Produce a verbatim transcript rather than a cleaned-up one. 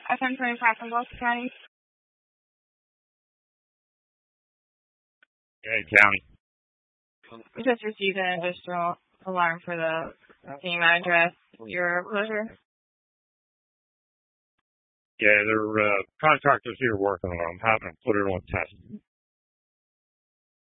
F M twenty-five from Wilson County. Hey, County. We just received an additional alarm for the same address. Your closure? Yeah, there are uh, contractors here working on it. I'm having them put it on test.